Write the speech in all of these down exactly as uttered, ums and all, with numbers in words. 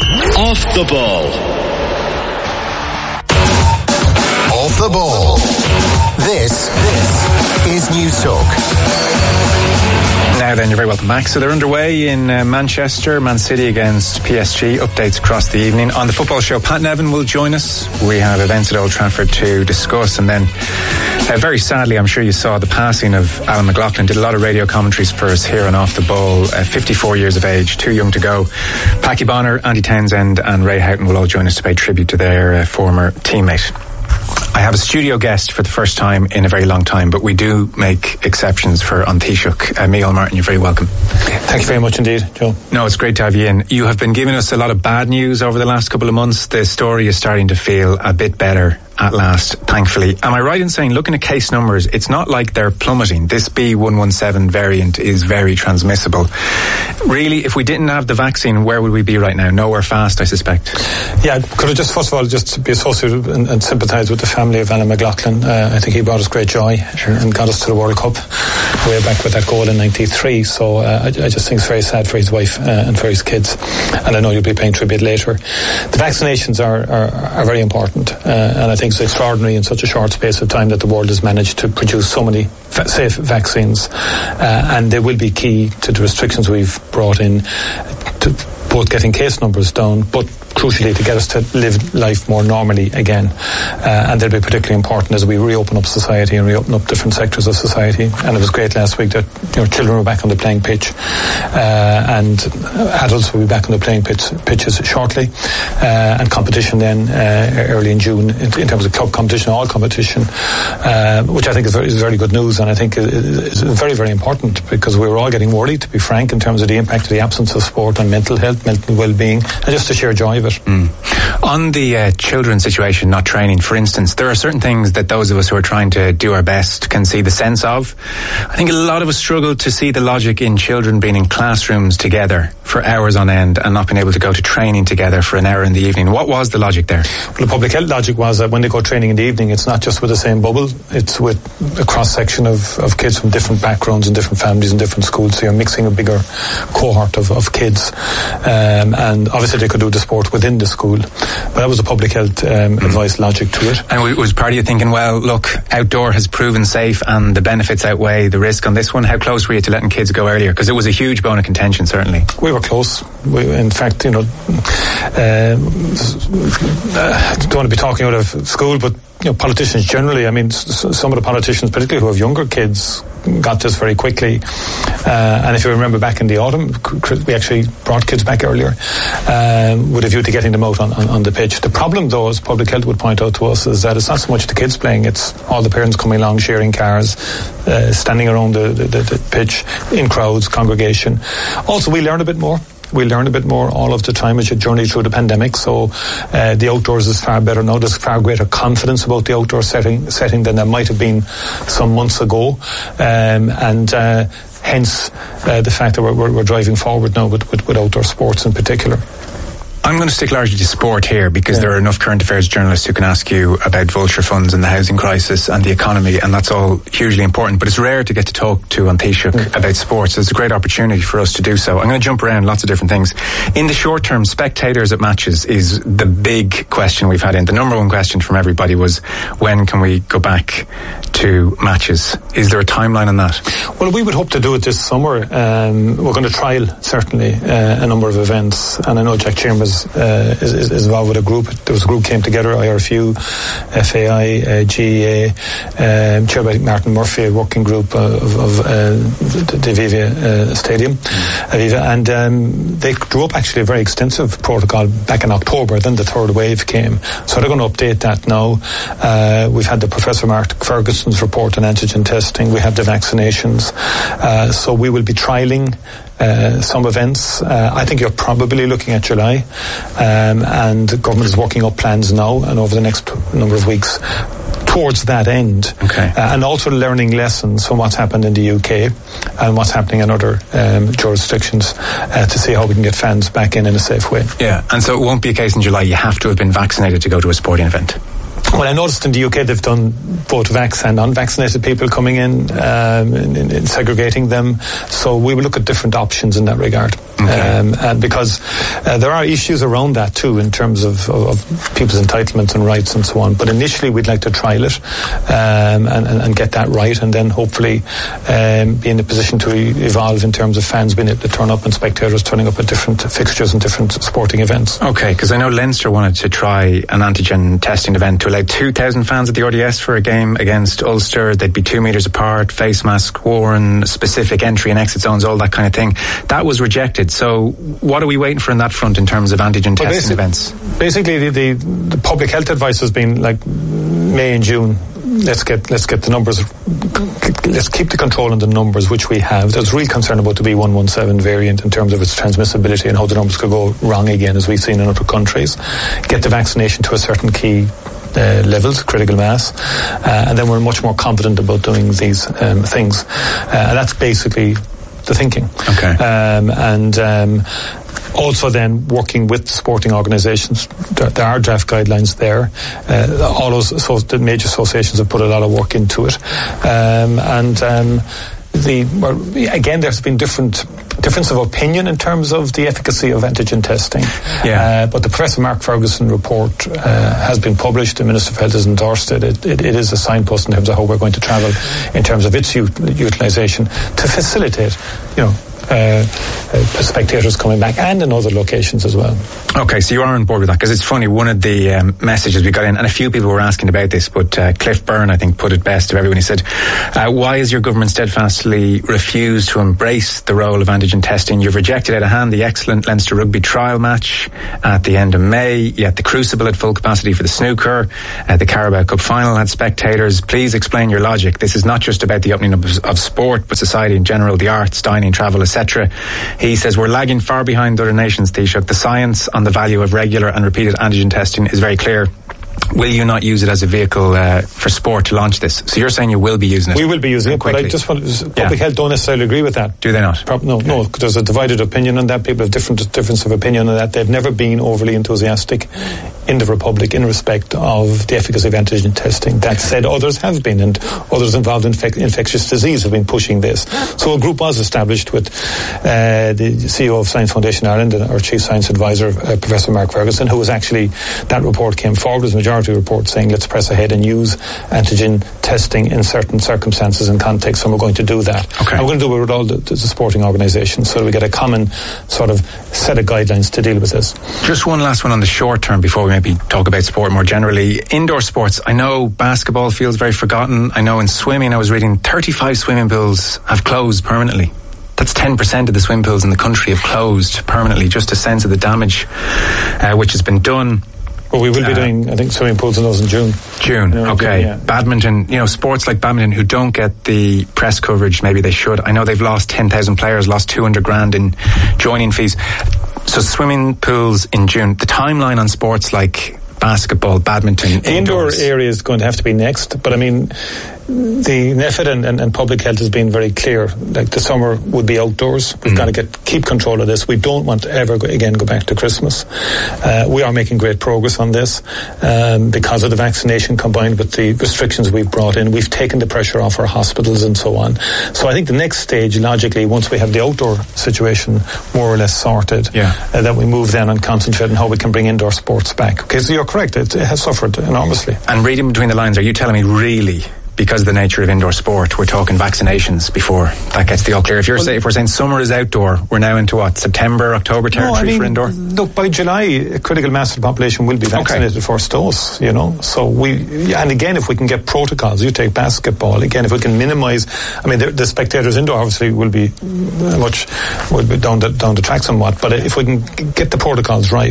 Off the ball. Off the ball. This, this is News Talk. Now then, you're very welcome back. So they're underway in uh, Manchester, Man City against P S G. Updates across the evening. On the football show, Pat Nevin will join us. We have events at Old Trafford to discuss. And then, uh, very sadly, I'm sure you saw the passing of Alan McLaughlin. Did a lot of radio commentaries for us here on Off the Ball. Uh, fifty-four years of age, too young to go. Packy Bonner, Andy Townsend and Ray Houghton will all join us to pay tribute to their uh, former teammate. I have a studio guest for the first time in a very long time, but we do make exceptions for An Taoiseach. Uh, Micheál Martin, you're very welcome. Thank you very much indeed, Joe. No, it's great to have you in. You have been giving us a lot of bad news over the last couple of months. The story is starting to feel a bit better at last, thankfully. Am I right in saying, looking at case numbers, it's not like they're plummeting? This B one one seven variant is very transmissible. Really, if we didn't have the vaccine, where would we be right now? Nowhere fast, I suspect. Yeah, could I just, first of all, just be associated and, and sympathise with the family of Alan McLaughlin. Uh, I think he brought us great joy sure. and got us to the World Cup way back with that goal in ninety-three. So uh, I, I just think it's very sad for his wife uh, and for his kids. And I know you'll be paying tribute later. The vaccinations are, are, are very important. Uh, and I think it's extraordinary in such a short space of time that the world has managed to produce so many fa- safe vaccines. Uh, and they will be key to the restrictions we've brought in to both getting case numbers down, but crucially to get us to live life more normally again. Uh, and they'll be particularly important as we reopen up society and reopen up different sectors of society. And it was great last week that, you know, children were back on the playing pitch, uh, and adults will be back on the playing pitch, pitches shortly, uh, and competition then uh, early in June in, in terms of club competition, all competition, uh, which I think is very, is very good news, and I think is very, very important, because we were all getting worried, to be frank, in terms of the impact of the absence of sport on mental health, mental well-being, and just the sheer joy of it. Mm. On the uh, children's situation, not training, for instance, there are certain things that those of us who are trying to do our best can see the sense of. I think a lot of us struggle to see the logic in children being in classrooms together for hours on end and not being able to go to training together for an hour in the evening. What was the logic there? Well, the public health logic was that when they go training in the evening, it's not just with the same bubble, it's with a cross-section of, of kids from different backgrounds and different families and different schools, so you're mixing a bigger cohort of, of kids. Um, and obviously they could do the sport within the school, but that was a public health um, mm. advice logic to it. And was part of you thinking, well, look, outdoor has proven safe and the benefits outweigh the risk on this one? How close were you to letting kids go earlier? Because it was a huge bone of contention, certainly. We were close. We, in fact, you know, uh, I don't want to be talking out of school, but you know, politicians generally, I mean, s- some of the politicians, particularly who have younger kids, got this very quickly. Uh, and if you remember back in the autumn, we actually brought kids back earlier um, with a view to getting them out on, on, on the pitch. The problem, though, as public health would point out to us, is that it's not so much the kids playing, it's all the parents coming along, sharing cars, uh, standing around the, the, the pitch in crowds, congregation. Also, we learn a bit more. We learn a bit more all of the time as you journey through the pandemic. So uh, the outdoors is far better now. There's far greater confidence about the outdoor setting setting than there might have been some months ago. Um, and uh, hence uh, the fact that we're, we're, we're driving forward now with, with, with outdoor sports in particular. I'm going to stick largely to sport here, because yeah. there are enough current affairs journalists who can ask you about vulture funds and the housing crisis and the economy, and that's all hugely important. But it's rare to get to talk to An Taoiseach mm. about sports. It's a great opportunity for us to do so. I'm going to jump around lots of different things. In the short term, spectators at matches is the big question we've had in. The number one question from everybody was, when can we go back to matches? Is there a timeline on that? Well, we would hope to do it this summer. Um, we're going to trial, certainly, uh, a number of events. And I know Jack Chambers Uh, is, is involved with a group. There was a group came together, I R F U, F A I, uh, G E A, um, chaired by Martin Murphy, a working group of, of uh, the, the Aviva uh, Stadium, mm. Aviva, and um, they drew up actually a very extensive protocol back in October. Then the third wave came, so they're going to update that now. Uh, we've had the Professor Mark Ferguson's report on antigen testing. We have the vaccinations, uh, so we will be trialling Uh, some events. Uh, I think you're probably looking at July, um, and the government is working up plans now and over the next number of weeks towards that end. Okay. Uh, and also learning lessons from what's happened in the U K and what's happening in other um, jurisdictions uh, to see how we can get fans back in in a safe way. Yeah, and so it won't be a case in July you have to have been vaccinated to go to a sporting event. Well, I noticed in the U K they've done both vax and unvaccinated people coming in, um, in, in, in segregating them. So we will look at different options in that regard. Okay. Um, and because uh, there are issues around that too in terms of, of, of people's entitlements and rights and so on. But initially we'd like to trial it um, and, and, and get that right, and then hopefully um, be in a position to e- evolve in terms of fans being able to turn up and spectators turning up at different fixtures and different sporting events. Okay, because I know Leinster wanted to try an antigen testing event to allow two thousand fans at the R D S for a game against Ulster. They'd be two metres apart, face mask worn, specific entry and exit zones, all that kind of thing. That was rejected. So what are we waiting for on that front in terms of antigen well, testing events? Basically, the, the, the public health advice has been like May and June. Let's get let's get the numbers. Let's keep the control on the numbers, which we have. There's real concern about the B one one seven variant in terms of its transmissibility and how the numbers could go wrong again, as we've seen in other countries. Get the vaccination to a certain key Uh, levels, critical mass, uh, and then we're much more confident about doing these um, things. Uh, and that's basically the thinking. Okay. Um, and um, also then working with sporting organisations. There, there are draft guidelines there. Uh, all those so the major associations have put a lot of work into it. Um, and um, the well, again, there's been different difference of opinion in terms of the efficacy of antigen testing. Yeah. Uh, but the Professor Mark Ferguson report uh, has been published. The Minister of Health has endorsed it. It, it. it is a signpost in terms of how we're going to travel in terms of its ut- utilisation to facilitate, you know, Uh, uh, spectators coming back, and in other locations as well. Okay, so you are on board with that, because it's funny, one of the um, messages we got in, and a few people were asking about this, but uh, Cliff Byrne, I think, put it best to everyone. He said, uh, why has your government steadfastly refused to embrace the role of antigen testing? You've rejected out of hand the excellent Leinster rugby trial match at the end of May, yet the Crucible at full capacity for the snooker, uh, the Carabao Cup final had spectators. Please explain your logic. This is not just about the opening of, of sport, but society in general, the arts, dining, travel, et cetera. He says we're lagging far behind other nations, Taoiseach. The science on the value of regular and repeated antigen testing is very clear. Will you not use it as a vehicle uh, for sport to launch this? So you're saying you will be using it? We will be using it, quickly. But I just want public yeah. health don't necessarily agree with that. Do they not? Pro- no, okay. no. There's a divided opinion on that. People have different difference of opinion on that. They've never been overly enthusiastic in the Republic in respect of the efficacy of antigen testing. That said, others have been, and others involved in infec- infectious disease have been pushing this. So a group was established with uh, the C E O of Science Foundation Ireland and our Chief Science Advisor, uh, Professor Mark Ferguson, who was actually, that report came forward as a majority report saying let's press ahead and use antigen testing in certain circumstances and contexts, and we're going to do that. Okay. And we're going to do it with all the, the sporting organisations so that we get a common sort of set of guidelines to deal with this. Just one last one on the short term before we maybe talk about sport more generally. Indoor sports, I know basketball feels very forgotten. I know in swimming, I was reading thirty-five swimming pools have closed permanently. That's ten percent of the swim pools in the country have closed permanently. Just a sense of the damage uh, which has been done. Well, we will be uh, doing, I think, swimming pools in those in June. June, you know, okay. June, yeah. Badminton, you know, sports like badminton who don't get the press coverage maybe they should. I know they've lost ten thousand players, lost two hundred grand in joining fees. So swimming pools in June. The timeline on sports like basketball, badminton, the indoor area is going to have to be next. But I mean, the N E F I D and, and, and public health has been very clear. Like the summer would be outdoors. We've mm. got to get keep control of this. We don't want to ever go, again go back to Christmas. Uh, we are making great progress on this um, because of the vaccination combined with the restrictions we've brought in. We've taken the pressure off our hospitals and so on. So I think the next stage, logically, once we have the outdoor situation more or less sorted, yeah. uh, that we move then and concentrate on how we can bring indoor sports back. Okay, so you're correct. It, it has suffered enormously. And reading between the lines, are you telling me really, because of the nature of indoor sport, we're talking vaccinations before that gets the all clear? If you're well, say, if we're saying summer is outdoor, we're now into what, September, October territory no, I mean, for indoor? Look, by July, a critical mass of the population will be vaccinated okay. first dose, you know. So we, and again, if we can get protocols, you take basketball, again, if we can minimise, I mean, the, the spectators indoor obviously will be much, will be down the, down the track somewhat, but if we can get the protocols right,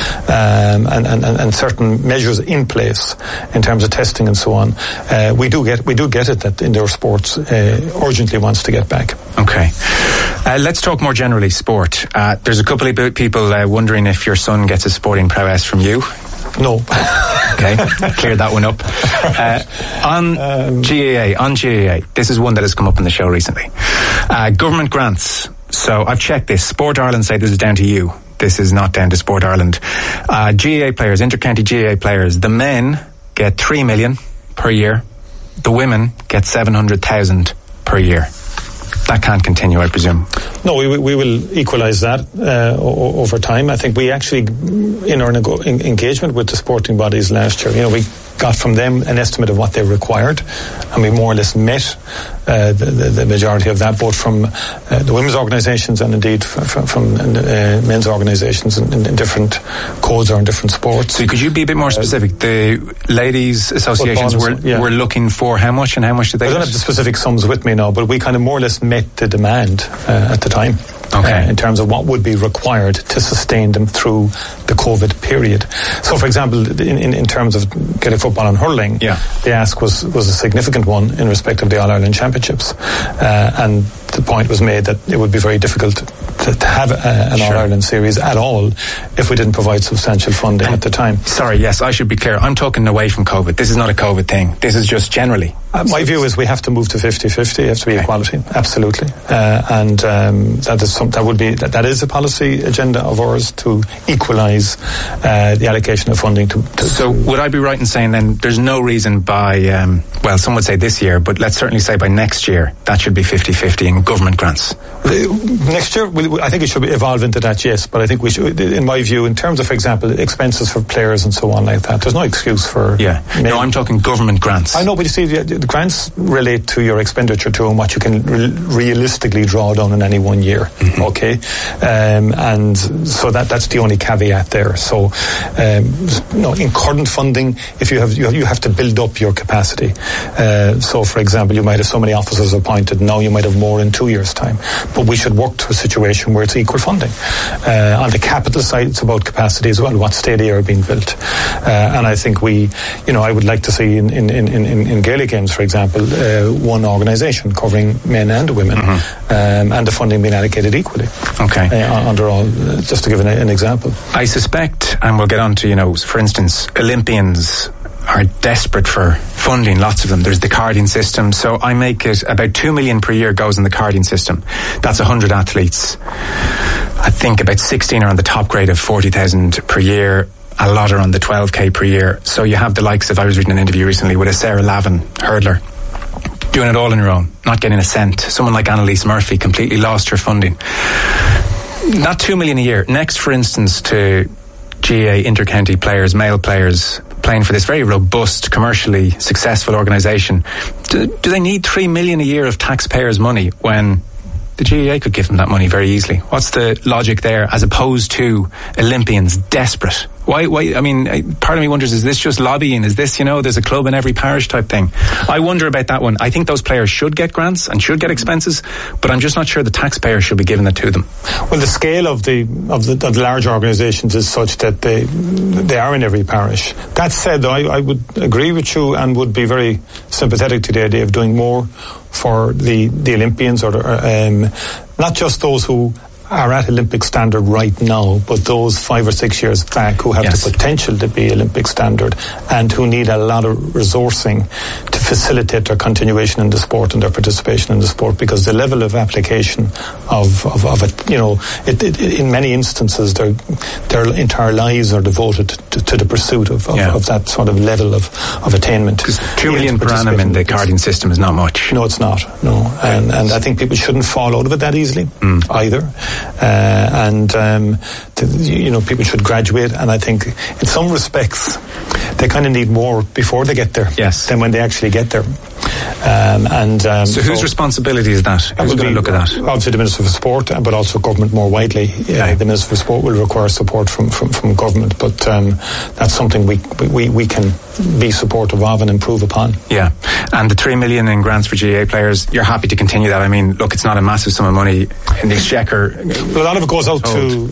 um, and, and, and certain measures in place in terms of testing and so on, uh, we do get We do get it that indoor sports uh, urgently wants to get back. Okay. Uh, let's talk more generally sport. Uh, there's a couple of people uh, wondering if your son gets a sporting prowess from you. No. Okay, cleared that one up. Uh, on um, G A A, on G A A, this is one that has come up on the show recently. Uh, government grants. So I've checked this. Sport Ireland say this is down to you. This is not down to Sport Ireland. Uh, G A A players, inter-county G A A players, the men get three million per year. The women get seven hundred thousand per year. That can't continue, I presume. No, we, we will equalise that uh, o- over time. I think we actually, in our nego- in engagement with the sporting bodies last year, you know, we got from them an estimate of what they required, and we more or less met uh, the, the, the majority of that, both from uh, the women's organisations and indeed from, from uh, men's organisations in, in, in different codes or in different sports. So could you be a bit more specific? The ladies' associations were, yeah. were looking for how much, and how much did they I don't get? have the specific sums with me now, but we kind of more or less met the demand uh, at the time. Okay. Uh, in terms of what would be required to sustain them through the COVID period. So, for example, in, in, in terms of Gaelic football and hurling, yeah. the ask was, was a significant one in respect of the All-Ireland Championships. Uh, and the point was made that it would be very difficult to, to have a, an sure. All-Ireland series at all if we didn't provide substantial funding at the time. Sorry, yes, I should be clear. I'm talking away from COVID. This is not a COVID thing. This is just generally. Uh, my view is we have to move to fifty-fifty. It has to be okay. Equality, absolutely. Uh, and um, that is some, that would be that, that is a policy agenda of ours to equalise uh, the allocation of funding. To, to so to would I be right in saying then there's no reason by um, well, some would say this year, but let's certainly say by next year that should be fifty-fifty in government grants. Next year, we, I think it should evolve into that. Yes, but I think we should, in my view, in terms of, for example, expenses for players and so on like that. There's no excuse for. Yeah. Maybe. No, I'm talking government grants. I know, but you see, the, the grants relate to your expenditure to and what you can re- realistically draw down in any one year. Mm-hmm. Okay, um, and so that that's the only caveat there. So, um, you know, in current funding, if you have you have, you have to build up your capacity. Uh, so, for example, you might have so many officers appointed now, you might have more in two years' time. But we should work to a situation where it's equal funding. Uh, on the capital side, it's about capacity as well. What stadia are being built, uh, and I think we, you know, I would like to see in in in, in, in Gaelic games, for example, uh, one organisation covering men and women, mm-hmm. um, and the funding being allocated equally. Okay. Uh, under all, uh, just to give an, an example. I suspect, and we'll get on to, you know, for instance, Olympians are desperate for funding, lots of them. There's the carding system, so I make it about two million per year goes in the carding system. That's one hundred athletes. I think about sixteen are on the top grade of forty thousand per year. A lot are on the twelve K per year. So you have the likes of, I was reading an interview recently with a Sarah Lavin hurdler, doing it all on her own, not getting a cent. Someone like Annalise Murphy completely lost her funding. Not two million a year. Next, for instance, to G A A inter-county players, male players, playing for this very robust, commercially successful organisation. Do, do they need three million a year of taxpayers' money when the G A A could give them that money very easily? What's the logic there, as opposed to Olympians desperate? Why, why, I mean, part of me wonders, is this just lobbying? Is this, you know, there's a club in every parish type thing? I wonder about that one. I think those players should get grants and should get expenses, but I'm just not sure the taxpayer should be giving it to them. Well, the scale of the of the, of the large organisations is such that they they are in every parish. That said, though, I, I would agree with you and would be very sympathetic to the idea of doing more for the, the Olympians, or the, um, not just those who are at Olympic standard right now, but those five or six years back who have yes. the potential to be Olympic standard and who need a lot of resourcing to facilitate their continuation in the sport and their participation in the sport, because the level of application of of, of it, you know, it, it, in many instances their their entire lives are devoted to, to the pursuit of, of, yeah. of that sort of level of, of attainment. Because two million per annum in the carding system is not much. No, it's not. No, and and I think people shouldn't fall out of it that easily mm. either. Uh, and um, the, you know, people should graduate, and I think in some respects they kind of need more before they get there yes. than when they actually get there. Um, and um, so whose so responsibility is that? Who's going to look at that? Obviously the Minister for Sport, but also government more widely. Yeah. Uh, the Minister for Sport will require support from, from, from government, but um, that's something we, we we can be supportive of and improve upon. Yeah, and the three million in grants for G A A players, you're happy to continue that? I mean, look, it's not a massive sum of money in the exchequer. Well, a lot of it goes out to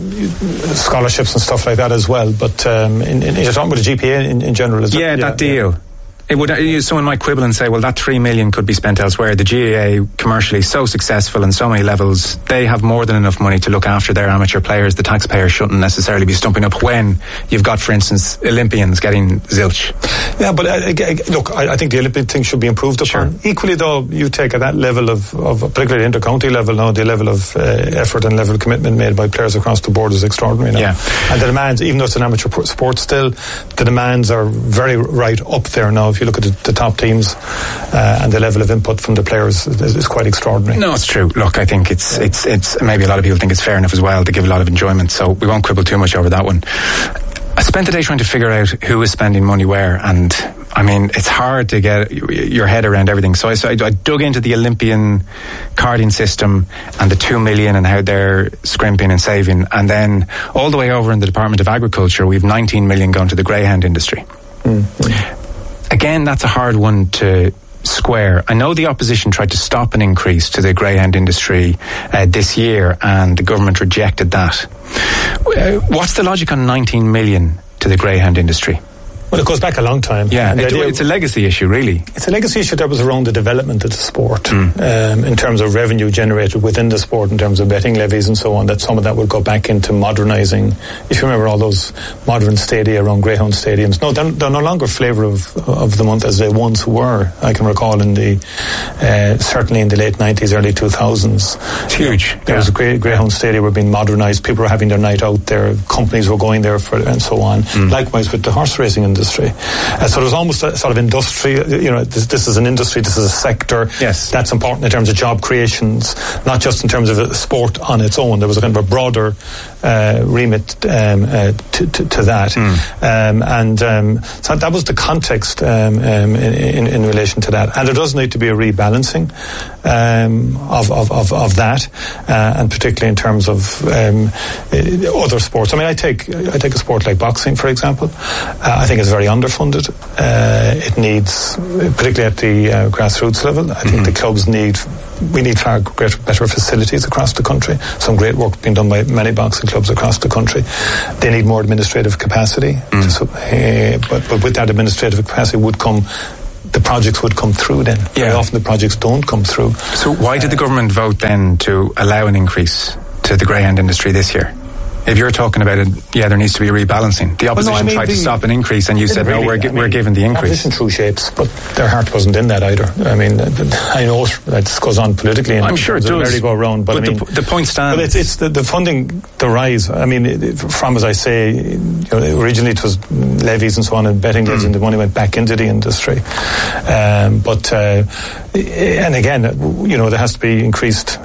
scholarships and stuff like that as well, but um, in, in, you're talking about the G P A in, in general, is yeah, that, that yeah, deal. Yeah. It would. Someone might quibble and say, well, that three million could be spent elsewhere. The G A A commercially so successful on so many levels, they have more than enough money to look after their amateur players. The taxpayer shouldn't necessarily be stumping up when you've got, for instance, Olympians getting zilch. Yeah, but uh, look, I, I think the Olympic thing should be improved upon. Sure. Equally, though, you take at that level of, of particularly inter-county level now, the level of uh, effort and level of commitment made by players across the board is extraordinary now. Yeah. And the demands, even though it's an amateur sport still, the demands are very right up there now. If you look at the, the top teams uh, and the level of input from the players is, is quite extraordinary. No, it's true. Look, I think it's it's it's maybe a lot of people think it's fair enough as well to give a lot of enjoyment, so we won't quibble too much over that one. I spent the day trying to figure out who is spending money where, and I mean, it's hard to get your head around everything. So I, so I, I dug into the Olympian carding system and the two million and how they're scrimping and saving, and then all the way over in the Department of Agriculture, we've nineteen million going to the greyhound industry. Mm-hmm. Again, that's a hard one to square. I know the opposition tried to stop an increase to the greyhound industry uh, this year, and the government rejected that. Uh, what's the logic on nineteen million to the greyhound industry? Well, it goes back a long time. Yeah, it, it's a legacy issue, really. It's a legacy issue that was around the development of the sport, mm. um, in terms of revenue generated within the sport, in terms of betting levies and so on, that some of that would go back into modernising. If you remember all those modern stadia around greyhound stadiums, no, they're, they're no longer flavour of, of the month as they once were. I can recall in the, uh, certainly in the late nineties, early two thousands. It's huge. There yeah. was a grey, greyhound stadia were being modernised, people were having their night out there, companies were going there for, and so on. Mm. Likewise with the horse racing industry. Uh, so there's almost a sort of industry, you know, this, this is an industry, this is a sector. Yes. That's important in terms of job creations, not just in terms of a sport on its own. There was a kind of a broader uh, remit um, uh, to, to, to that. Mm. Um, and um, so that was the context um, um, in, in, in relation to that. And there does need to be a rebalancing um, of, of, of, of that, uh, and particularly in terms of um, other sports. I mean, I take, I take a sport like boxing, for example. Uh, I think it's very underfunded. Uh, it needs, particularly at the uh, grassroots level, I think mm-hmm. the clubs need, we need far greater, better facilities across the country. Some great work being done by many boxing clubs across the country. They need more administrative capacity. Mm. So, uh, but, but with that administrative capacity would come, the projects would come through then. Yeah. Very often the projects don't come through. So why did the government vote then to allow an increase to the greyhound industry this year? If you're talking about it, yeah, there needs to be a rebalancing. The opposition well, no, I mean, tried the, to stop an increase, and you said, really, no, we're, gi- mean, we're giving the increase. The opposition threw shapes, but their heart wasn't in that either. I mean, I know that goes on politically, and I'm sure it does. merry-go-round, but, but I mean, the, the point stands. But it's, it's the, the funding, the rise. I mean, it, from, as I say, you know, originally it was levies and so on, and betting levies, mm. and the money went back into the industry. Um, but, uh, and again, you know, there has to be increased,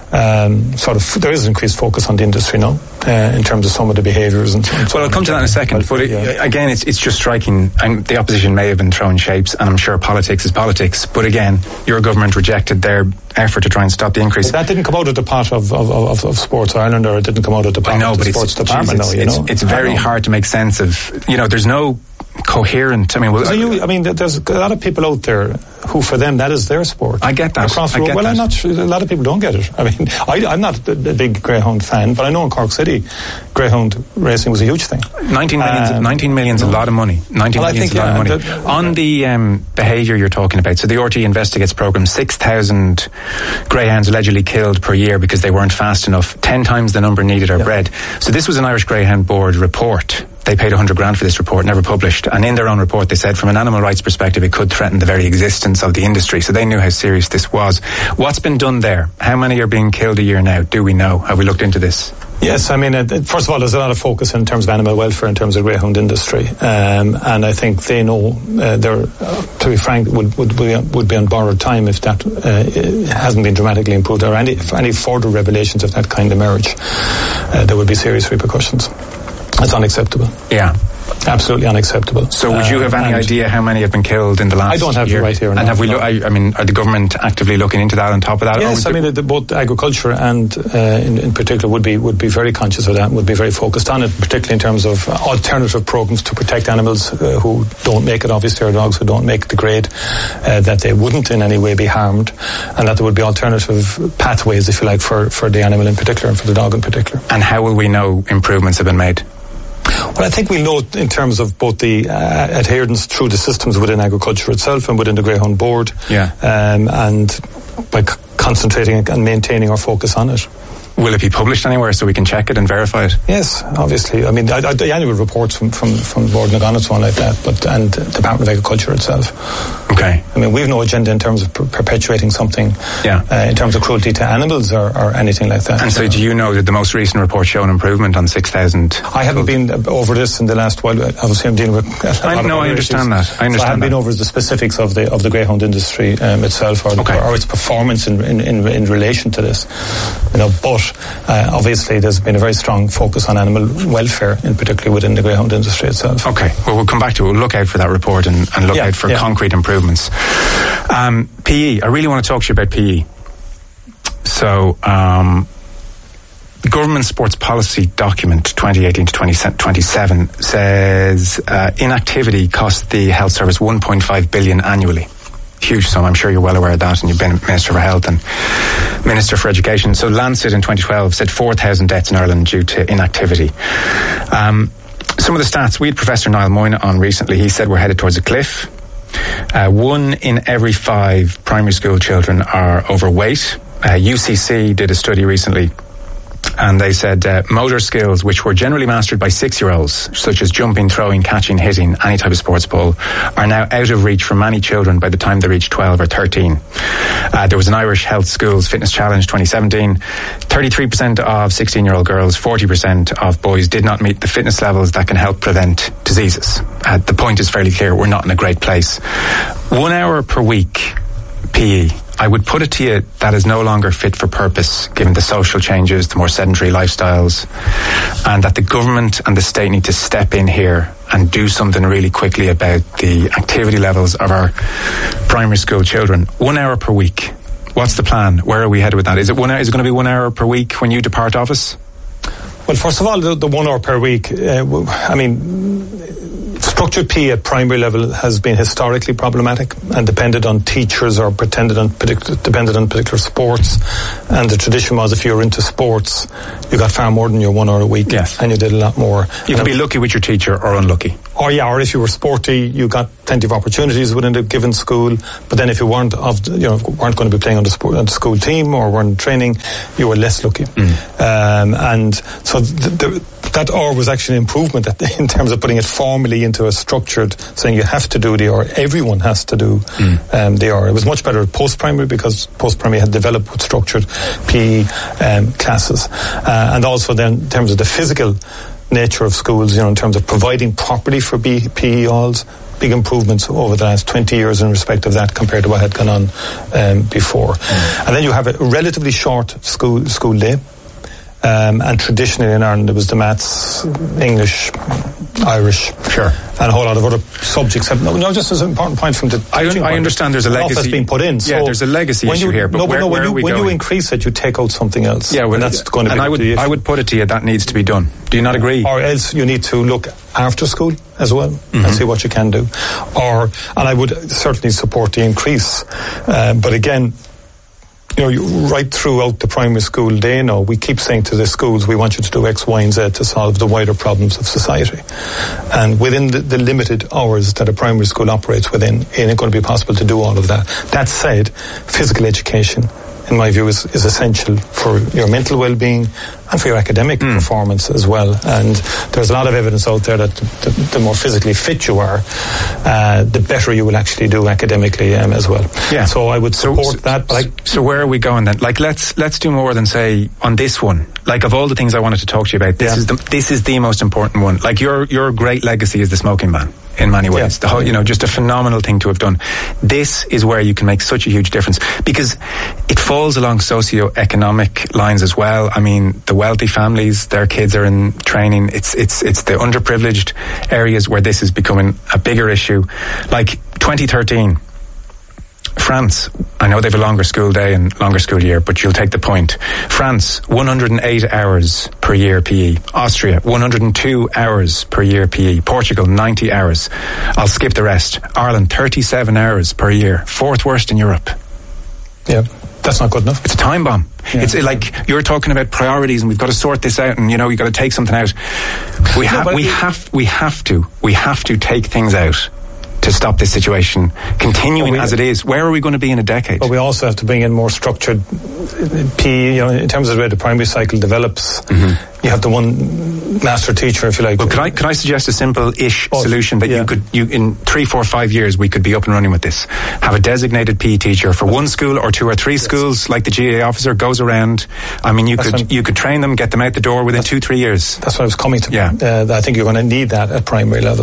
um, sort of, there is increased focus on the industry now. Uh, in terms of some of the behaviours and so on. Well, I'll come to that in a second, but it, yeah. again, it's it's just striking. And the opposition may have been throwing shapes, and I'm sure politics is politics, but again, your government rejected their effort to try and stop the increase. But that didn't come out of the pot of, of, of, of Sports Ireland, or it didn't come out of the pot I know, of the but Sports it's, Department geez, it's, now, you it's, know. It's very hard to make sense of, you know, there's no coherent, I mean, well, so you, I mean, there's a lot of people out there who, for them, that is their sport. I get that. Across I get well, that. I'm not sure, a lot of people don't get it. I mean, I, I'm not a big greyhound fan, but I know in Cork City, greyhound racing was a huge thing. nineteen million, um, nineteen million's no. a lot of money. nineteen well, million's think, a lot yeah, of money. The, the, On the um, behaviour you're talking about, so the R T E Investigates programme, six thousand greyhounds allegedly killed per year because they weren't fast enough. Ten times the number needed are yeah. bred. So this was an Irish Greyhound Board report. They paid one hundred grand for this report, never published. And in their own report, they said from an animal rights perspective, it could threaten the very existence of the industry. So they knew how serious this was. What's been done there? How many are being killed a year now? Do we know? Have we looked into this? Yes, I mean, uh, first of all, there's a lot of focus in terms of animal welfare, in terms of the greyhound industry, um, and I think they know uh, they're, uh, to be frank, would would be, would be on borrowed time if that uh, hasn't been dramatically improved, or any any further revelations of that kind emerge. Uh, there would be serious repercussions. That's unacceptable. Yeah. Absolutely unacceptable. So would you have any uh, idea how many have been killed in the last year? I don't have year? it right here. And no, have we, no. lo- I, I mean, are the government actively looking into that on top of that? Yes, I mean, the, the, both agriculture and uh, in, in particular would be would be very conscious of that and would be very focused on it, particularly in terms of alternative programs to protect animals uh, who don't make it, obviously, or dogs who don't make the grade, uh, that they wouldn't in any way be harmed, and that there would be alternative pathways, if you like, for, for the animal in particular and for the dog in particular. And how will we know improvements have been made? Well, I think we know in terms of both the uh, adherence through the systems within agriculture itself and within the Greyhound board, yeah. um, and by c- concentrating and maintaining our focus on it. Will it be published anywhere so we can check it and verify it? Yes, obviously. I mean, I, I, the annual reports from from from Board Nagon and so on like that, but and the Department of Agriculture itself. Okay. I mean, we've no agenda in terms of per- perpetuating something. Yeah. Uh, in terms of cruelty to animals or, or anything like that. And so, do you know that the most recent report show an improvement on six thousand? I haven't been over this in the last while. Obviously, I'm dealing with. A lot I know. of I understand issues. that. I understand. So I haven't that. been over the specifics of the of the greyhound industry um, itself or, okay. or its performance in, in in in relation to this. You know, but uh, obviously there's been a very strong focus on animal welfare, in particular within the greyhound industry itself. Okay. Well, we'll come back to it. We'll look out for that report and, and look yeah, out for yeah. concrete improvements. Um, P E. I really want to talk to you about P E. So, um, the government sports policy document twenty eighteen to twenty twenty-seven says uh, inactivity costs the health service one point five billion annually. Huge sum. I'm sure you're well aware of that, and you've been Minister for Health and Minister for Education. So Lancet in twenty twelve said four thousand deaths in Ireland due to inactivity. Um, some of the stats, we had Professor Niall Moyna on recently. He said we're headed towards a cliff. Uh, one in every five primary school children are overweight. Uh, U C C did a study recently, and they said uh, motor skills, which were generally mastered by six-year-olds, such as jumping, throwing, catching, hitting, any type of sports ball, are now out of reach for many children by the time they reach twelve or thirteen. Uh, there was an Irish Health Schools Fitness Challenge twenty seventeen. thirty-three percent of sixteen-year-old girls, forty percent of boys did not meet the fitness levels that can help prevent diseases. Uh, the point is fairly clear. We're not in a great place. One hour per week, P E. I would put it to you that is no longer fit for purpose, given the social changes, the more sedentary lifestyles, and that the government and the state need to step in here and do something really quickly about the activity levels of our primary school children. One hour per week. What's the plan? Where are we headed with that? Is it one hour, is it going to be one hour per week when you depart office? Well, first of all, the, the one hour per week, uh, I mean, structured P E at primary level has been historically problematic and depended on teachers or pretended on particular, depended on particular sports. And the tradition was if you were into sports, you got far more than your one hour a week. Yes. And you did a lot more. You can be lucky with your teacher or unlucky. Or yeah, or if you were sporty, you got plenty of opportunities within a given school. But then if you weren't of, you know, weren't going to be playing on the, sport, on the school team or weren't training, you were less lucky. Mm. Um, and so the, the, that hour was actually an improvement in terms of putting it formally into a structured, saying you have to do the hour, everyone has to do mm. um, the hour. It was much better at post-primary because post-primary had developed with structured P E um, classes. Uh, and also then in terms of the physical nature of schools, you know, in terms of providing property for P E halls, big improvements over the last twenty years in respect of that compared to what had gone on um, before. Mm. And then you have a relatively short school school day. Um, and traditionally in Ireland, there was the maths, English, Irish, sure, and a whole lot of other subjects. No, no just as an important point from the. I, un- I understand there's a legacy that's been put in. Yeah, so there's a legacy issue you, here. But no, where, no, where when, are you, we when going? you increase it, you take out something else. Yeah, well, and that's going to and be. I would, I would put it to you that needs to be done. Do you not agree? Or else you need to look after school as well mm-hmm. and see what you can do. Or and I would certainly support the increase, uh, but again. You know, you, right throughout the primary school day now, we keep saying to the schools, we want you to do X, Y, and Z to solve the wider problems of society. And within the, the limited hours that a primary school operates within, it ain't going to be possible to do all of that. That said, physical education, in my view, is, is essential for your mental well-being and for your academic mm. performance as well. And there's a lot of evidence out there that the, the, the more physically fit you are, uh, the better you will actually do academically um, as well. Yeah. So I would support so, that. But I, so where are we going then? Like, let's let's do more than say on this one. Like, of all the things I wanted to talk to you about, this yeah. is the this is the most important one. Like, your your great legacy is the smoking ban. In many ways, yeah. the whole, you know, just a phenomenal thing to have done. This is where you can make such a huge difference because it falls along socio-economic lines as well. I mean, the wealthy families, their kids are in training. It's it's it's the underprivileged areas where this is becoming a bigger issue. Like twenty thirteen. France, I know they have a longer school day and longer school year, but you'll take the point. France, one hundred eight hours per year P E. Austria, one hundred two hours per year P E. Portugal, ninety hours. I'll skip the rest. Ireland, thirty-seven hours per year. Fourth worst in Europe. Yeah, that's not good enough. It's a time bomb. Yeah. It's like you're talking about priorities and we've got to sort this out and, you know, you've got to take something out. We, ha- no, we, it, have, we have to. We have to take things out to stop this situation continuing we, as it is. Where are we going to be in a decade? But we also have to bring in more structured P E, you know, in terms of the way the primary cycle develops. Mm-hmm. You have the one master teacher, if you like. Well, could I, could I suggest a simple-ish oh, solution that yeah. you could, you in three, four, five years, we could be up and running with this. Have a designated P E teacher for one school or two or three yes. schools, like the G A A officer goes around. I mean, you that's could you could train them, get them out the door within two, three years. That's what I was coming to. Yeah. Uh, I think you're going to need that at primary level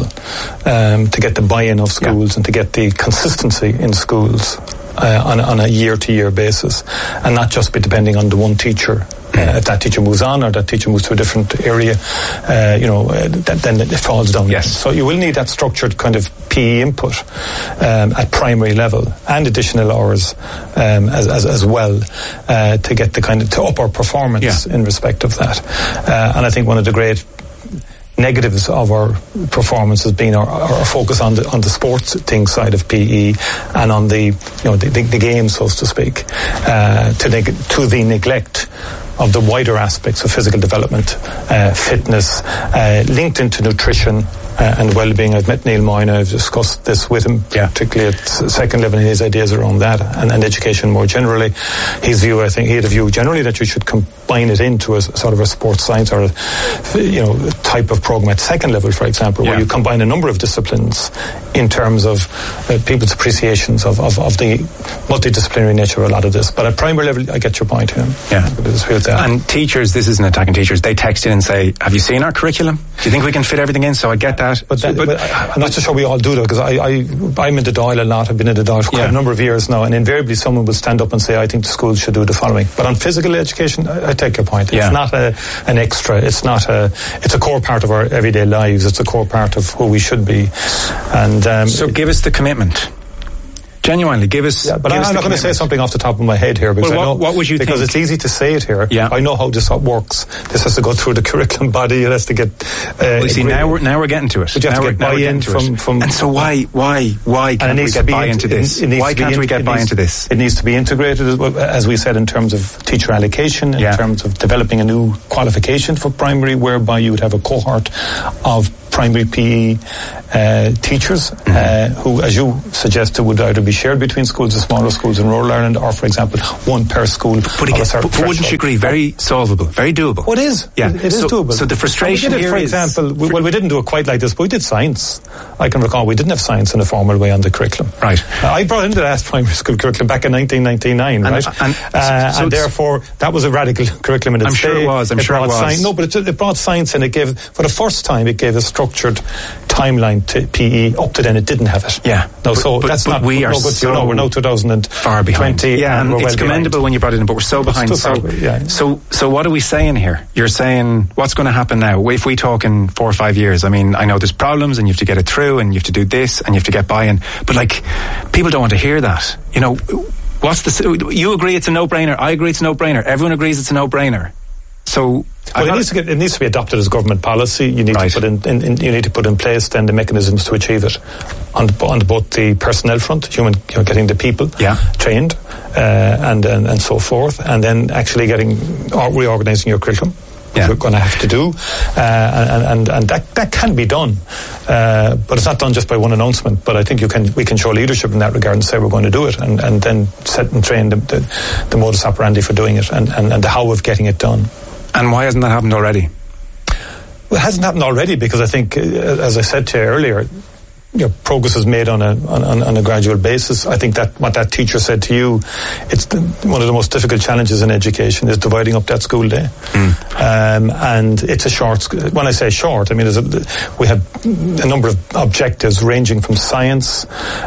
um, to get the buy-in of schools yeah. and to get the consistency in schools uh, on, on a year-to-year basis, and not just be depending on the one teacher. Uh, if that teacher moves on or that teacher moves to a different area, uh, you know, uh, that, then it falls down. Yes. So you will need that structured kind of P E input um, at primary level and additional hours um, as, as as well uh, to get the kind of to up our performance yeah. in respect of that. Uh, and I think one of the great negatives of our performance has been our, our focus on the on the sports thing side of P E and on the you know the, the, the game, so to speak, uh, to neg- to the neglect of the wider aspects of physical development, uh, fitness, uh, linked into nutrition uh, and well-being. I've met Neil Moyne, I've discussed this with him, yeah. particularly at second level, and his ideas around that, and, and education more generally. His view, I think, he had a view generally that you should combine it into a sort of a sports science or a, you know, type of program at second level, for example, yeah. where you combine a number of disciplines in terms of uh, people's appreciations of, of, of the multidisciplinary nature of a lot of this. But at primary level, I get your point here. Yeah. And teachers, this isn't attacking teachers, they text in and say, have you seen our curriculum? Do you think we can fit everything in? So I get that. But, that, but, but I'm not so sure we all do that, because I, I, I'm in the Dáil a lot, I've been in the Dáil for quite yeah. a number of years now, and invariably someone will stand up and say, I think the schools should do the following. But on physical education, I, I take your point. It's yeah. not a, an extra, it's not a, it's a core part of our everyday lives, it's a core part of who we should be. And um, So give us the commitment. Genuinely, give us. Yeah, but give I'm us not going to say something off the top of my head here, because well, what, I know what would you because think? It's easy to say it here. Yeah. I know how this works. This has to go through the curriculum body. It has to get. Uh, well, you see, now we're now we're getting to it. But you have now to get buy-in from, from. And so why why why can't we get buy into this? It, it why can't in, we get buy into this? It needs to be integrated, as we said, in terms of teacher allocation, in yeah. terms of developing a new qualification for primary, whereby you would have a cohort of primary P E uh, teachers mm-hmm. uh, who, as you suggested, would either be shared between schools, the smaller schools in rural Ireland, or, for example, one per school. But, again, but, but wouldn't you agree? Very solvable, very doable. Oh, it is. Yeah, it, it is so, doable. So the frustration we did it, here for is, example, we, well, we didn't do it quite like this, but we did science. I can recall we didn't have science in a formal way on the curriculum. Right. Uh, I brought into the last primary school curriculum back in nineteen ninety-nine, and, right? And, uh, so and therefore, that was a radical curriculum in its I'm sure day. it was. I'm it sure it was. Science, no, but it, it brought science in. It gave, for the first time, it gave a structured timeline to P E. Up to then, it didn't have it. Yeah. No, but, so but, that's but not we are no good. So you know, we're now two thousand twenty. Far behind. Yeah, and, and it's well commendable behind. When you brought it in, but we're so behind. So, far, yeah. so, so what are we saying here? You're saying what's going to happen now? If we talk in four or five years, I mean, I know there's problems, and you have to get it through, and you have to do this, and you have to get buy-in. But like, people don't want to hear that. You know, what's the? You agree it's a no-brainer. I agree it's a no-brainer. Everyone agrees it's a no-brainer. So. Well, it needs, to get, it needs to be adopted as government policy. You need right. to put in, in, in, you need to put in place then the mechanisms to achieve it on, on both the personnel front, human, you know, getting the people yeah. trained, uh, and, and and so forth, and then actually getting or reorganising your curriculum. Yeah. We're going to have to do, uh, and and and that that can be done, uh, but it's not done just by one announcement. But I think you can we can show leadership in that regard and say we're going to do it, and, and then set and train the, the, the modus operandi for doing it, and, and, and the how of getting it done. And why hasn't that happened already? Well, it hasn't happened already because I think, uh, as I said to you earlier, you know, progress is made on a on, on a gradual basis. I think that what that teacher said to you, it's the, one of the most difficult challenges in education is dividing up that school day. Mm. Um, and it's a short. When I say short, I mean there's a, we have a number of objectives ranging from science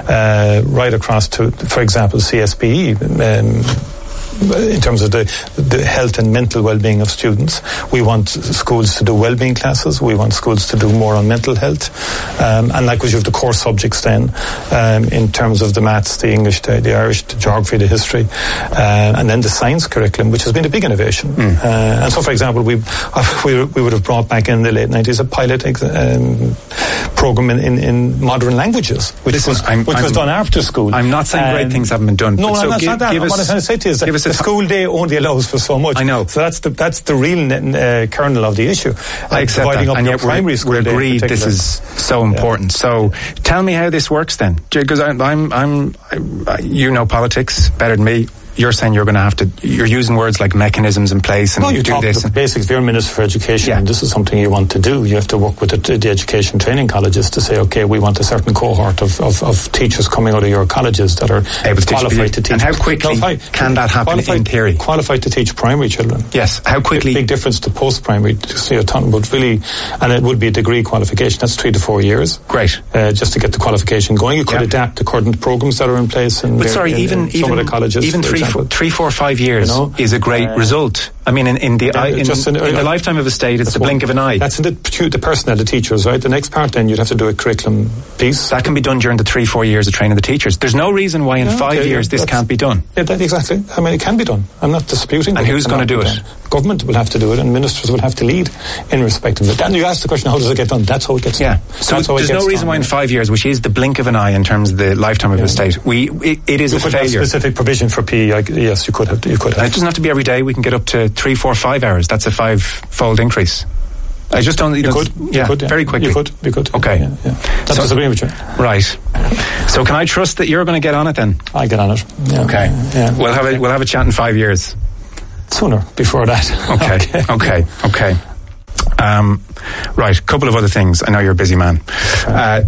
uh, right across to, for example, C S P E. Um, in terms of the, the health and mental well-being of students. We want schools to do well-being classes. We want schools to do more on mental health. Um, and likewise, you have the core subjects then, um, in terms of the maths, the English, the, the Irish, the geography, the history, uh, and then the science curriculum, which has been a big innovation. Mm. Uh, and so, for example, we, we we would have brought back in the late nineties a pilot um, program in, in, in modern languages, which, Listen, was, I'm, which I'm, was done after school. I'm not saying um, great things haven't been done. No, so I'm not give, saying that. Give us, what I'm trying to say to you is that the school day only allows for so much. I know. So that's the that's the real uh, kernel of the issue. I accept dividing that, up and your yet primary we're, school we're day agreed this is so important. Yeah. So tell me how this works then, because I'm, I'm, I'm, I, you know politics better than me. You're saying you're going to have to, you're using words like mechanisms in place and no, you do talk this. The basics. If you're a Minister for Education, yeah. and this is something you want to do, you have to work with the, the education training colleges to say, okay, we want a certain cohort of, of, of teachers coming out of your colleges that are able to qualified to teach. And how quickly no, can that happen qualified, in theory? Qualified to teach primary children. Yes, how quickly? Big, big difference to post-primary. To see a ton, but really, and it would be a degree qualification. That's three to four years. Great. Uh, just to get the qualification going. You could yeah. adapt to current programs that are in place. In but sorry, in, even in some even of the colleges, even three, four, three, four, five years you know, is a great uh, result. I mean, in, in the yeah, in, in, in, in the lifetime of a state, it's the blink of an eye. That's in the, the personnel, the teachers, right? The next part, then you'd have to do a curriculum piece. That can be done during the three, four years of training the teachers. There's no reason why in yeah, five okay, years yeah, this can't be done. Yeah, that, exactly. I mean, it can be done. I'm not disputing. And who's going to do it? Done. Government will have to do it, and ministers will have to lead in respect of it. Then you ask the question, how does it get done? That's how it gets yeah. done. So That's how there's it gets no reason done, why in yeah. five years, which is the blink of an eye in terms of the lifetime of yeah. a state, we it, it is you a could failure. Have specific provision for P E. I, yes, you could have. You could have. And it doesn't have to be every day. We can get up to three, four, five hours. That's a five-fold increase. I just don't. You could. Yeah, you could, yeah. very quickly. You could. You could. Okay. Yeah, yeah. That's so, disagreeing with you. Right. So can I trust that you're going to get on it then? I get on it. Yeah. Okay. Yeah. We'll have a we'll have a chat in five years. Sooner before that. Okay. okay. Okay. Okay. Um, right. A couple of other things. I know you're a busy man. Uh,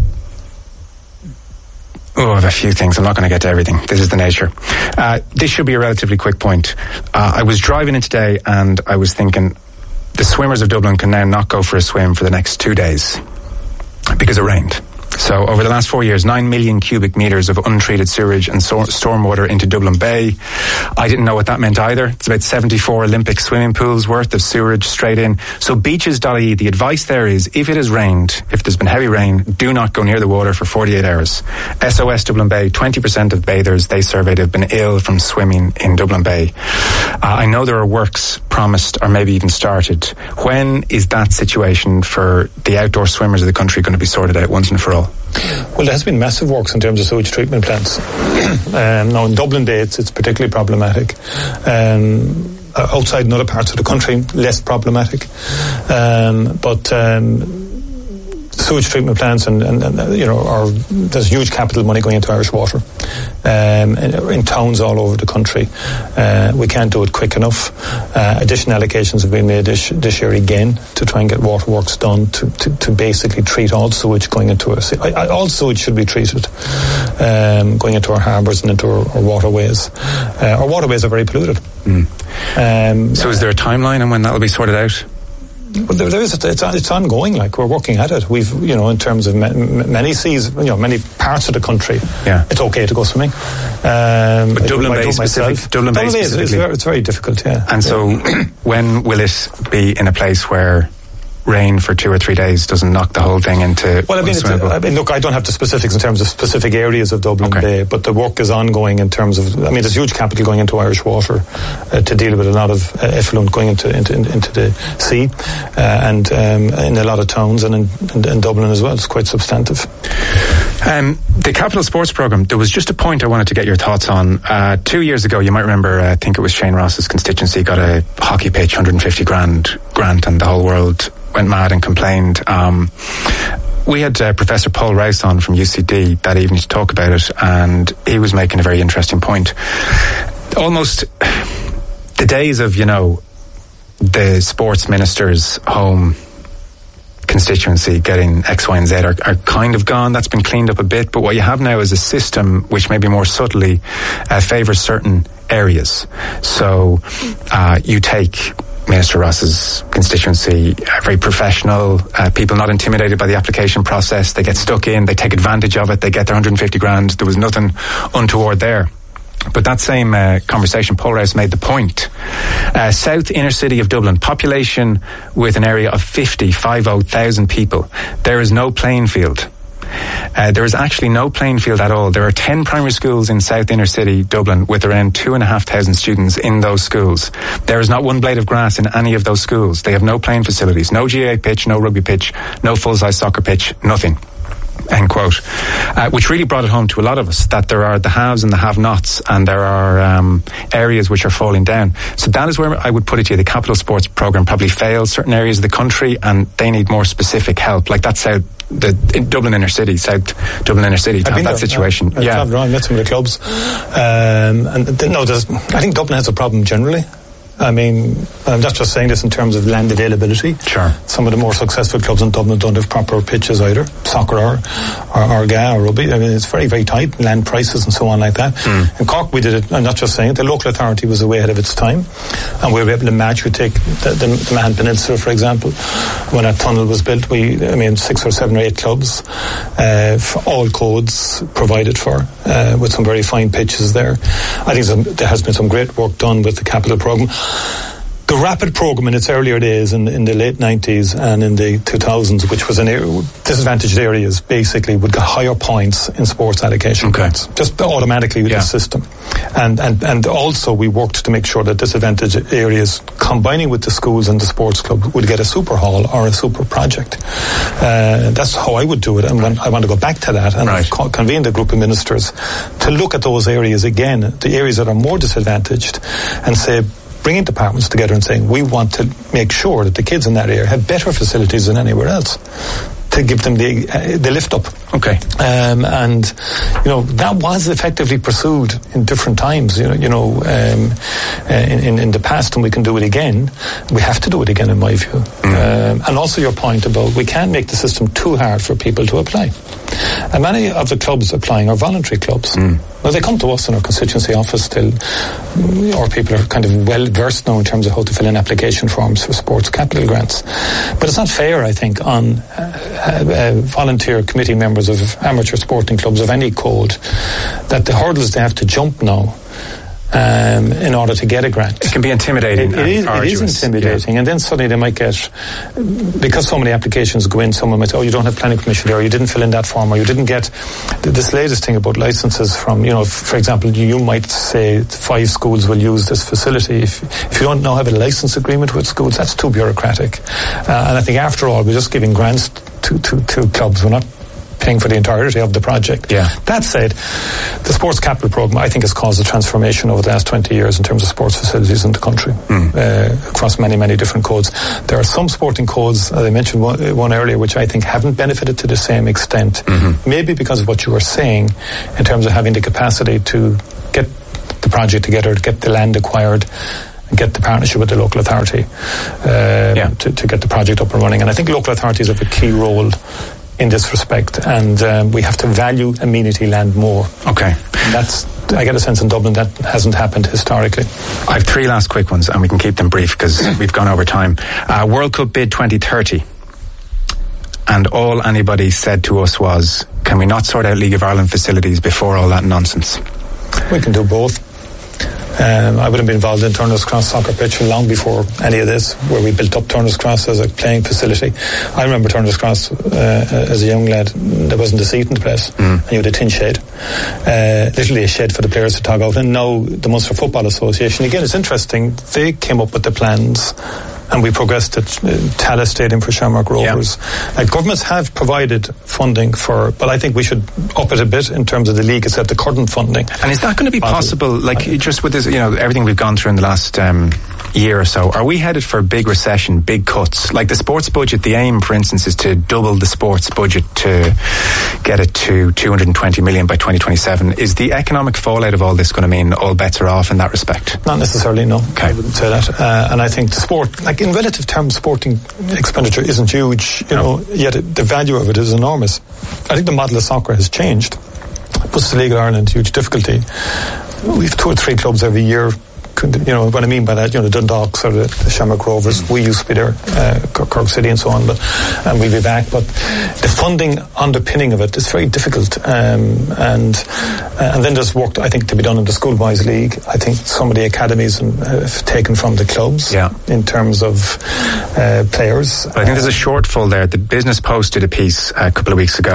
Oh, I have a few things. I'm not going to get to everything. This is the nature. Uh, this should be a relatively quick point. Uh, I was driving in today and I was thinking the swimmers of Dublin can now not go for a swim for the next two days because it rained. So over the last four years, nine million cubic metres of untreated sewage and so- stormwater into Dublin Bay. I didn't know what that meant either. It's about seventy-four Olympic swimming pools worth of sewage straight in. So beaches dot I E, the advice there is, if it has rained, if there's been heavy rain, do not go near the water for forty-eight hours. S O S Dublin Bay, twenty percent of bathers they surveyed have been ill from swimming in Dublin Bay. Uh, I know there are works promised or maybe even started. When is that situation for the outdoor swimmers of the country going to be sorted out once and for all? Well, there has been massive works in terms of sewage treatment plants. um, now, in Dublin Bay, it's, it's particularly problematic. Um, outside in other parts of the country, less problematic. Um, but um, sewage treatment plants and, and, and you know, are, there's huge capital money going into Irish Water um, in, in towns all over the country. Uh, we can't do it quick enough. Uh, additional allocations have been made this, this year again to try and get waterworks done to, to, to basically treat all sewage going into our city. All sewage should be treated um, going into our harbours and into our, our waterways. Uh, our waterways are very polluted. Mm. Um, so is there a timeline on when that will be sorted out? Well, there, there is. It's, it's ongoing. Like, we're working at it. We've, you know, in terms of ma- many seas, you know, many parts of the country. Yeah. It's okay to go swimming. Um, but Dublin Bay specific. Dublin Bay specifically. It's very, it's very difficult. Yeah. And so, when will it be in a place where rain for two or three days doesn't knock the whole thing into well I mean, it's, I mean look I don't have the specifics in terms of specific areas of Dublin okay. Bay, but the work is ongoing in terms of, I mean, there's huge capital going into Irish Water uh, to deal with a lot of uh, effluent going into into, into the sea uh, and um, in a lot of towns and in, in, in Dublin as well. It's quite substantive. Um, the Capital Sports Programme, there was just a point I wanted to get your thoughts on. Uh, two years ago, you might remember, uh, I think it was Shane Ross's constituency got a hockey pitch, one hundred fifty grand grant, and the whole world went mad and complained. Um, we had uh, Professor Paul Rouse on from U C D that evening to talk about it, and he was making a very interesting point. Almost the days of, you know, the sports minister's home constituency getting X, Y and Z are, are kind of gone. That's been cleaned up a bit, but what you have now is a system which maybe more subtly uh, favours certain areas. So uh, you take Minister Ross's constituency, uh, very professional, uh, people not intimidated by the application process. They get stuck in, they take advantage of it, they get their one hundred fifty grand. There was nothing untoward there. But that same uh, conversation, Paul Rouse made the point. Uh, South inner city of Dublin, population with an area of fifty, fifty thousand people. There is no playing field. Uh, there is actually no playing field at all. There are ten primary schools in South inner city Dublin with around two and a half thousand students in those schools. There is not one blade of grass in any of those schools. They have no playing facilities, no G A A pitch, no rugby pitch, no full-size soccer pitch, nothing. end quote, uh, which really brought it home to a lot of us that there are the haves and the have-nots, and there are um, areas which are falling down. So that is where I would put it to you. The Capital Sports Programme probably fails certain areas of the country, and they need more specific help. Like that's South, the in Dublin inner city, South Dublin inner city, to have that there, situation. Uh, yeah, I met some of the clubs, um, and th- no, there's, I think Dublin has a problem generally. I mean, I'm not just saying this in terms of land availability. Sure. Some of the more successful clubs in Dublin don't have proper pitches either, soccer or or, or G A A or rugby. I mean, it's very, very tight, land prices and so on like that. Mm. In Cork, we did it, I'm not just saying it, the local authority was way ahead of its time, and we were able to match. We take the, the, the Mahon Peninsula, for example. When that tunnel was built, we, I mean, six or seven or eight clubs, uh, for all codes provided for, uh, with some very fine pitches there. I think some, there has been some great work done with the Capital Programme. The Rapid programme in its earlier days in, in the late nineties and in the two thousands, which was in disadvantaged areas, basically would get higher points in sports allocation okay. points, just automatically with yeah. the system. And, and and also we worked to make sure that disadvantaged areas, combining with the schools and the sports club, would get a super hall or a super project. Uh, that's how I would do it. And when I want to go back to that and right. co- convene a group of ministers to look at those areas again, the areas that are more disadvantaged, and say, bringing departments together and saying we want to make sure that the kids in that area have better facilities than anywhere else, to give them the uh, the lift up. Okay. Um, and you know that was effectively pursued in different times. You know, you know, um, uh, in in the past, and we can do it again. We have to do it again, in my view. Mm. Um, and also your point about we can't make the system too hard for people to apply. And many of the clubs applying are voluntary clubs. Mm. Now, they come to us in our constituency office still, or people are kind of well versed now in terms of how to fill in application forms for sports capital grants. But it's not fair, I think, on uh, uh, volunteer committee members of amateur sporting clubs of any code, that the hurdles they have to jump now Um, in order to get a grant. It can be intimidating. It, it, is, it is intimidating, yeah. And then suddenly they might get, because so many applications go in, someone might say, oh, you don't have planning permission there, or you didn't fill in that form, or you didn't get this latest thing about licenses from, you know, for example, you might say five schools will use this facility. If, if you don't now have a license agreement with schools, that's too bureaucratic. Uh, and I think after all, we're just giving grants to, to, to clubs. We're not paying for the entirety of the project. Yeah. That said, the Sports Capital Programme, I think, has caused a transformation over the last twenty years in terms of sports facilities in the country, mm. uh, across many, many different codes. There are some sporting codes, as I mentioned one, one earlier, which I think haven't benefited to the same extent, mm-hmm. maybe because of what you were saying in terms of having the capacity to get the project together, to get the land acquired, and get the partnership with the local authority uh, yeah. to, to get the project up and running. And I think local authorities have a key role in this respect, and um, we have to value amenity land more. Okay. And that's, I get a sense in Dublin that hasn't happened historically. I have three last quick ones, and we can keep them brief because we've gone over time. Uh, World Cup bid twenty thirty, and all anybody said to us was, can we not sort out League of Ireland facilities before all that nonsense? We can do both. Um, I would have been involved in Turner's Cross soccer pitch long before any of this, where we built up Turner's Cross as a playing facility. I remember Turner's Cross uh, as a young lad. There wasn't a seat in the place, mm. and you had a tin shed, uh, literally a shed for the players to tog out. And now the Munster Football Association, again, it's interesting, they came up with the plans, and we progressed at uh, Tallaght Stadium for Shamrock Rovers. Yeah. Uh, governments have provided funding for, but I think we should up it a bit in terms of the league itself, the current funding. And is that going to be possible, like just with this, you know, everything we've gone through in the last um, year or so, are we headed for a big recession, big cuts? Like the sports budget, the aim, for instance, is to double the sports budget to get it to two hundred twenty million by twenty twenty-seven. Is the economic fallout of all this going to mean all bets are off in that respect? Not necessarily, no. Okay. I wouldn't say that. Uh, and I think the sport, like in relative terms, sporting expenditure isn't huge, you no. know, yet it, the value of it is enormous. I think the model of soccer has changed. It puts the League of Ireland in huge difficulty. We have two or three clubs every year. You know what I mean by that, you know, the Dundalks or the, the Shamrock Rovers, we used to be there, uh, Cork City and so on, but and we'll be back. But the funding underpinning of it is very difficult, um, and uh, and then there's work I think to be done in the Schoolboys League. I think some of the academies have taken from the clubs, yeah. in terms of uh, players. But I think there's a shortfall there. The Business posted a piece a couple of weeks ago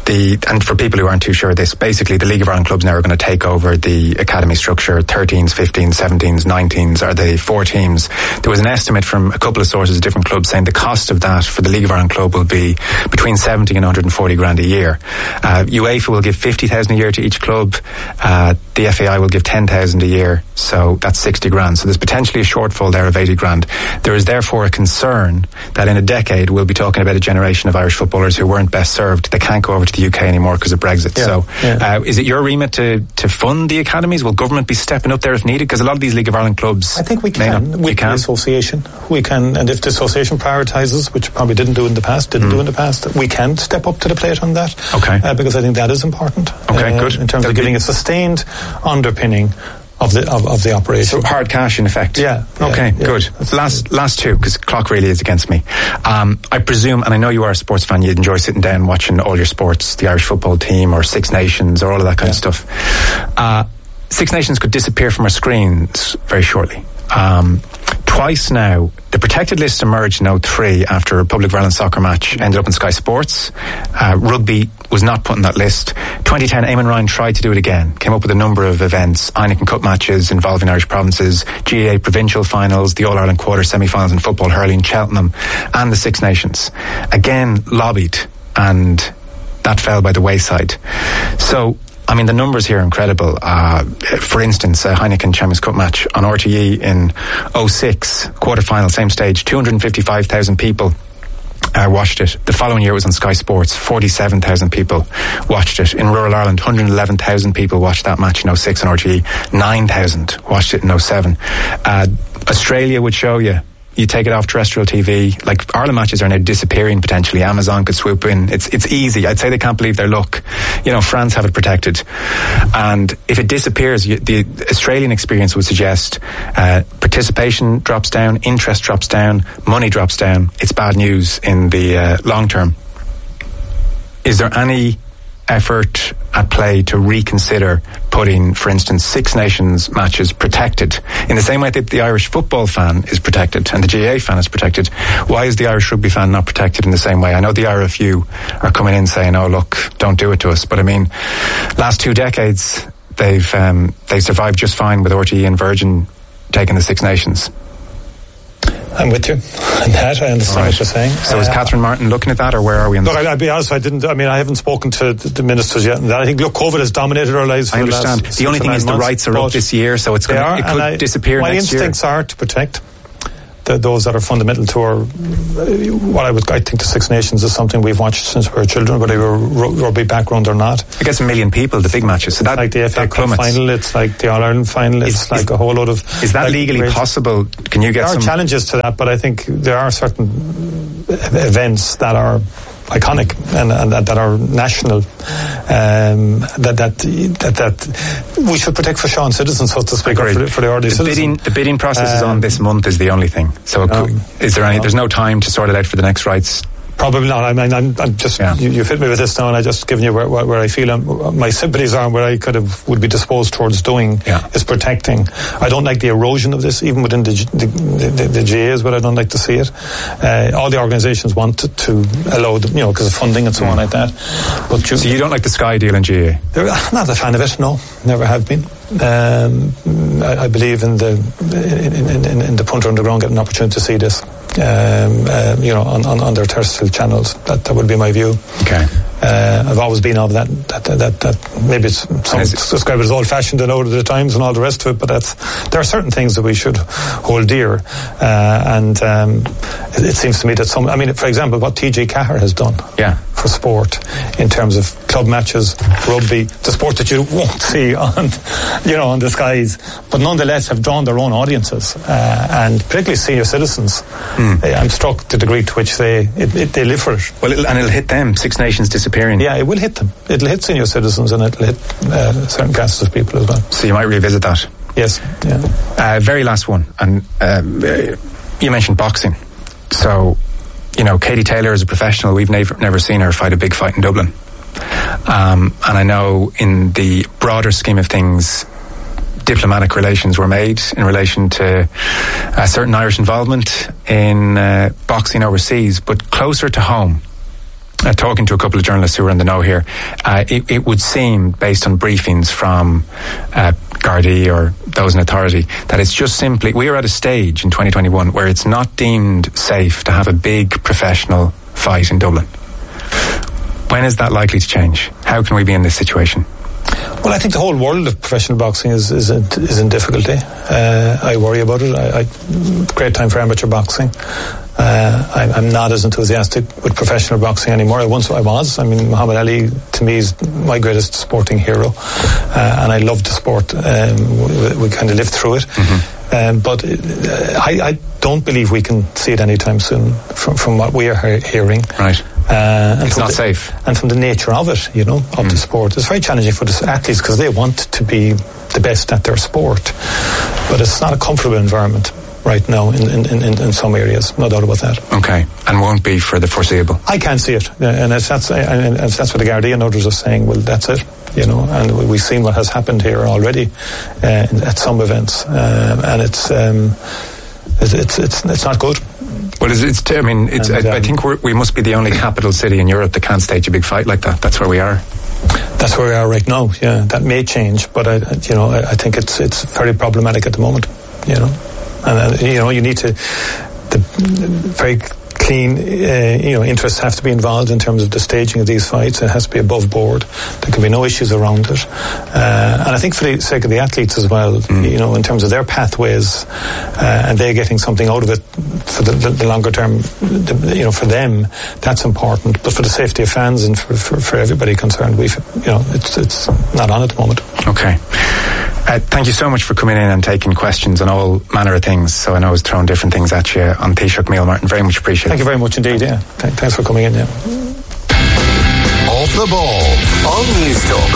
the and for people who aren't too sure of this, basically the League of Ireland clubs now are going to take over the academy structure. thirteens, fifteens, seventeens, nineteens are the four teams. There was an estimate from a couple of sources, different clubs, saying the cost of that for the League of Ireland club will be between seventy and one hundred forty grand a year. Uh, UEFA will give fifty thousand a year to each club. Uh, the F A I will give ten thousand a year, so that's sixty grand. So there's potentially a shortfall there of eighty grand. There is therefore a concern that in a decade we'll be talking about a generation of Irish footballers who weren't best served. They can't go over to the U K anymore because of Brexit. Yeah, so yeah. Uh, is it your remit to, to fund the academies? Will government be stepping up there if needed? Because a lot of these League of Ireland clubs... I think we can. Not, with can. the association. We can, and if the association prioritises, which probably didn't do in the past, didn't mm. do in the past, we can step up to the plate on that. Okay. Uh, because I think that is important. Okay, uh, good. In terms That'll of giving be... a sustained underpinning of the of, of the operation. So hard cash in effect. Yeah. Okay, yeah, yeah. good. Last last two, because clock really is against me. Um, I presume, and I know you are a sports fan, you enjoy sitting down watching all your sports, the Irish football team or Six Nations or all of that kind yeah. of stuff. Uh, Six Nations could disappear from our screens very shortly. Um, twice now, the protected list emerged in oh three after a Republic of Ireland soccer match ended up in Sky Sports. Uh, rugby was not put on that list. twenty ten, Eamon Ryan tried to do it again, came up with a number of events, Heineken Cup matches involving Irish provinces, G A A provincial finals, the All-Ireland quarter semi-finals in football, hurling, Cheltenham, and the Six Nations. Again, lobbied, and that fell by the wayside. So, I mean, the numbers here are incredible. Uh, for instance, a Heineken Champions Cup match on R T E in oh six, quarter-final, same stage, two hundred fifty-five thousand people uh, watched it. The following year it was on Sky Sports, forty-seven thousand people watched it. In rural Ireland, one hundred eleven thousand people watched that match in oh six on R T E, nine thousand watched it in oh seven. Uh, Australia would show you. You take it off terrestrial T V, like Ireland matches are now disappearing potentially. Amazon could swoop in. It's it's easy. I'd say they can't believe their luck. You know, France have it protected. And if it disappears, you, the Australian experience would suggest uh, participation drops down, interest drops down, money drops down. It's bad news in the uh, long term. Is there any effort at play to reconsider putting, for instance, Six Nations matches protected in the same way that the Irish football fan is protected and the G A A fan is protected? Why is the Irish rugby fan not protected in the same way? I know the I R F U are coming in saying, oh look, don't do it to us, but I mean, last two decades they've um, they survived just fine with R T E and Virgin taking the Six Nations. I'm with you on that. I understand right. what you're saying. So uh, is Catherine Martin looking at that, or where are we on look, this? I'll be honest, I didn't, I mean, I haven't spoken to the, the ministers yet. And I think, look, COVID has dominated our lives for I understand. the last The only thing is the rights are up this year, so it's going to, it could I, disappear my next year. My instincts are to protect the, those that are fundamental to our, what I would, I think the Six Nations is something we've watched since we were children, whether we were rugby background or not. It gets a million people, the big matches. So it's that, like the F A Cup final, it's like the All-Ireland final, it's is, like is, a whole lot of... Is that like legally great, possible? Can you get there some... There are challenges to that, but I think there are certain events that are iconic and, and that, that are national, um, that, that that that we should protect for Sean citizens, so to speak, for, for the ordinary the citizens. Bidding, the bidding process um, is on this month is the only thing. So um, could, is there any? No. There's no time to sort it out for the next rights. Probably not. I mean, I'm, I'm just yeah. you, you fit me with this now, and I just given you where, where, where I feel I'm, my sympathies are, and where I could have would be disposed towards doing yeah. is protecting. I don't like the erosion of this, even within the the, the, the G A As, but I don't like to see it. Uh, all the organisations want to, to allow them, you know, because of funding and so mm. on like that. But you, so you don't like the Sky deal in G A A? I'm not a fan of it. No, never have been. Um, I, I believe in the in, in, in the punter underground getting an opportunity to see this. Um, uh, you know, on, on, on their terrestrial channels. That that would be my view. Okay. Uh, I've always been of that. That that that, that maybe it's some describe it as old-fashioned and out of the times and all the rest of it. But that's there are certain things that we should hold dear. Uh, and um, it, it seems to me that some. I mean, for example, what T J Cahir has done. Yeah. For sport, in terms of club matches, rugby, the sport that you won't see on, you know, on the skies, but nonetheless have drawn their own audiences, uh, and particularly senior citizens. Mm. I'm struck the degree to which they it, it, they live for it. Well, it'll, and it'll hit them. Six Nations disappearing. Yeah, it will hit them. It'll hit senior citizens, and it'll hit uh, certain classes of people as well. So you might revisit that. Yes. Yeah. Uh, very last one, and um, you mentioned boxing. So, you know, Katie Taylor is a professional. We've never never seen her fight a big fight in Dublin. Um, and I know in the broader scheme of things, diplomatic relations were made in relation to a certain Irish involvement in uh, boxing overseas, but closer to home, uh, talking to a couple of journalists who are in the know here, uh, it, it would seem, based on briefings from uh, Gardaí or those in authority, that it's just simply, we are at a stage in twenty twenty-one where it's not deemed safe to have a big professional fight in Dublin. When is that likely to change? How can we be in this situation? Well, I think the whole world of professional boxing is is in, is in difficulty. Uh, I worry about it. I, I, great time for amateur boxing. Uh, I, I'm not as enthusiastic with professional boxing anymore. I once I was. I mean, Muhammad Ali to me is my greatest sporting hero, uh, and I loved the sport. Um, we, we kind of lived through it. Mm-hmm. Um, but uh, I, I don't believe we can see it anytime soon from, from what we are he- hearing. Right. Uh, and it's not the, safe. And from the nature of it, you know, of mm. the sport. It's very challenging for the athletes because they want to be the best at their sport. But it's not a comfortable environment right now in, in, in, in some areas, no doubt about that. Okay, and won't be for the foreseeable? I can't see it. And if that's, and if that's what the Gardaí and others are saying, well, that's it. You know, and we've seen what has happened here already uh, at some events. Uh, and it's, um, it's, it's, it's, it's not good. Well, it's, it's I mean, it's, and, I, um, I think we're, we must be the only capital city in Europe that can't stage a big fight like that. That's where we are. That's where we are right now. Yeah, that may change, but I, you know, I, I think it's it's very problematic at the moment. You know, and uh, you know, you need to the very clean, uh, you know, interests have to be involved in terms of the staging of these fights. It has to be above board. There can be no issues around it. Uh, and I think for the sake of the athletes as well, mm. you know, in terms of their pathways, uh, and they getting something out of it for the, the, the longer term, the, you know, for them, that's important. But for the safety of fans and for, for, for everybody concerned, we've, you know, it's, it's not on at the moment. Okay. Uh, thank you so much for coming in and taking questions on all manner of things. So I know I was throwing different things at you on Taoiseach Miall Martin. Very much appreciated. Thank you very much indeed, yeah. Th- thanks for coming in, yeah. Off the Ball on Newstalk.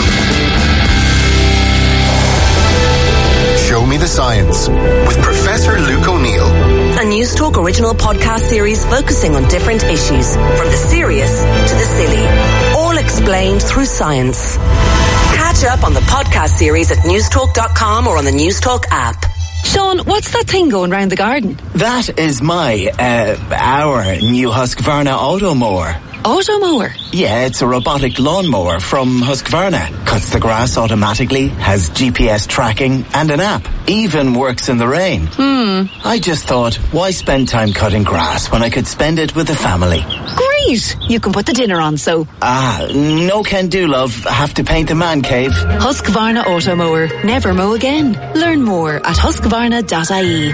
Show Me the Science with Professor Luke O'Neill. A Newstalk original podcast series focusing on different issues, from the serious to the silly, all explained through science. Catch up on the podcast series at newstalk dot com or on the Newstalk app. Sean, what's that thing going round the garden? That is my, uh, our new Husqvarna Automower. Automower? Yeah, it's a robotic lawnmower from Husqvarna. Cuts the grass automatically, has G P S tracking and an app. Even works in the rain. Hmm. I just thought, why spend time cutting grass when I could spend it with the family? Great! You can put the dinner on, so... Ah, no can do, love. Have to paint the man cave. Husqvarna Automower. Never mow again. Learn more at husqvarna dot I E.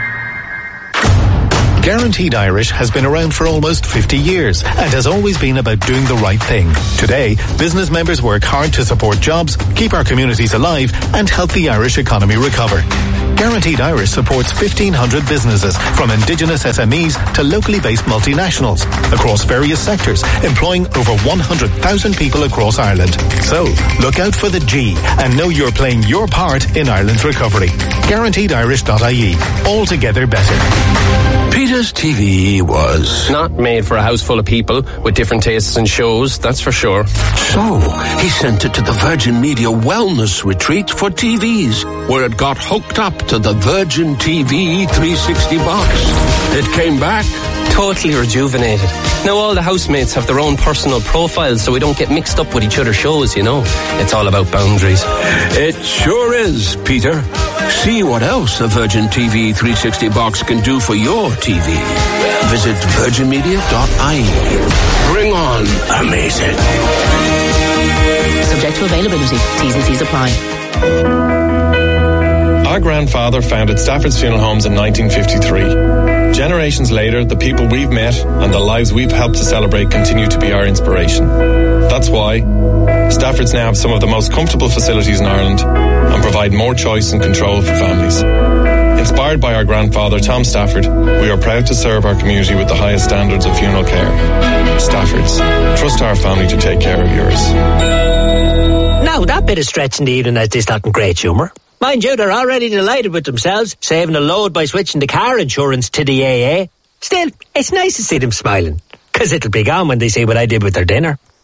Guaranteed Irish has been around for almost fifty years and has always been about doing the right thing. Today, business members work hard to support jobs, keep our communities alive and help the Irish economy recover. Guaranteed Irish supports fifteen hundred businesses, from indigenous S M Es to locally based multinationals, across various sectors, employing over one hundred thousand people across Ireland. So, look out for the G and know you're playing your part in Ireland's recovery. guaranteed irish dot I E. Altogether better. Peter's T V was not made for a house full of people with different tastes and shows, that's for sure. So, he sent it to the Virgin Media Wellness Retreat for T Vs, where it got hooked up to the Virgin T V three sixty box. It came back totally rejuvenated. Now all the housemates have their own personal profiles, so we don't get mixed up with each other's shows, you know. It's all about boundaries. It sure is, Peter. See what else a Virgin T V three sixty box can do for your T V. Visit virgin media dot I E. Bring on amazing. Subject to availability. T's and C's apply. Our grandfather founded Stafford's Funeral Homes in nineteen fifty-three. Generations later, the people we've met and the lives we've helped to celebrate continue to be our inspiration. That's why Stafford's now have some of the most comfortable facilities in Ireland and provide more choice and control for families. Inspired by our grandfather, Tom Stafford, we are proud to serve our community with the highest standards of funeral care. Stafford's. Trust our family to take care of yours. Now, that bit of stretching the evening has this not in great humour. Mind you, they're already delighted with themselves, saving a load by switching the car insurance to the A A. Still, it's nice to see them smiling, because it'll be gone when they see what I did with their dinner.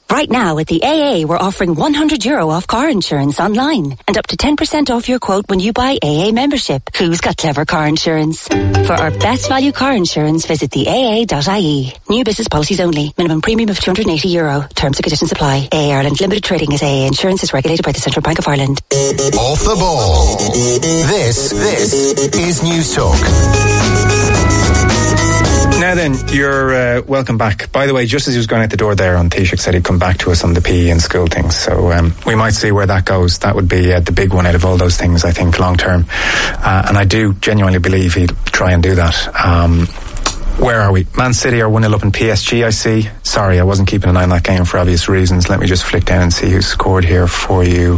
Right now at the A A, we're offering one hundred euro off car insurance online and up to ten percent off your quote when you buy A A membership. Who's got clever car insurance? For our best value car insurance, visit the A A dot I E. New business policies only. Minimum premium of two hundred eighty euro. Terms and conditions apply. A A Ireland Limited Trading as A A Insurance is regulated by the Central Bank of Ireland. Off the ball. This, this is News Talk. Now then, you're uh, welcome back. By the way, just as he was going out the door there, on Taoiseach said he'd come back to us on the P E and school things. So um, we might see where that goes. That would be uh, the big one out of all those things, I think, long term. Uh, and I do genuinely believe he'd try and do that. Um, where are we? Man City are one nil up in P S G, I see. Sorry, I wasn't keeping an eye on that game for obvious reasons. Let me just flick down and see who scored here for you.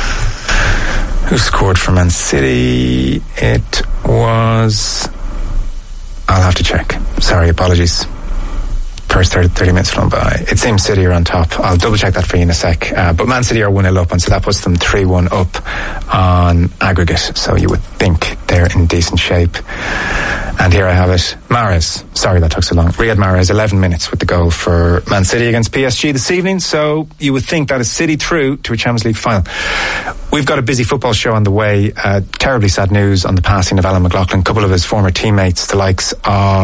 Who scored for Man City? It was... I'll have to check. Sorry, apologies. First thirty, thirty minutes flown by. It seems City are on top. I'll double check that for you in a sec. Uh, but Man City are one nil up, and so that puts them three one up on aggregate. So you would think they're in decent shape. And here I have it. Mahrez. Sorry that took so long. Riyad Mahrez, eleven minutes with the goal for Man City against P S G this evening. So you would think that is City through to a Champions League final. We've got a busy football show on the way. Uh, terribly sad news on the passing of Alan McLaughlin. A couple of his former teammates, the likes